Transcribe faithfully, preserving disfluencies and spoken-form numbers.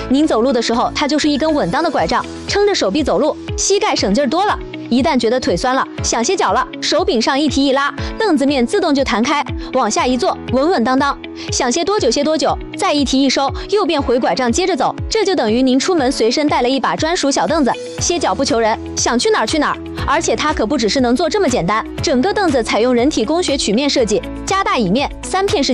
您走路的时候，它就是一根稳当的拐杖，撑着手臂走路，膝盖省劲儿多了。一旦觉得腿酸了，想歇脚了，手柄上一提一拉，凳子面自动就弹开，往下一坐，稳稳当当，想歇多久歇多久，再一提一收，又变回拐杖接着走，这就等于您出门随身带了一把专属小凳子，歇脚不求人，想去哪儿去哪儿。而且它可不只是能坐这么简单，整个凳子采用人体工学曲面设计，加大椅面，三片式